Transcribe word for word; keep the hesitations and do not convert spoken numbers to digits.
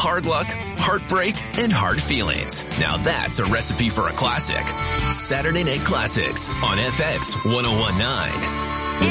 hard luck, heartbreak, and hard feelings. Now that's a recipe for a classic. Saturday Night Classics on F X one oh one nine.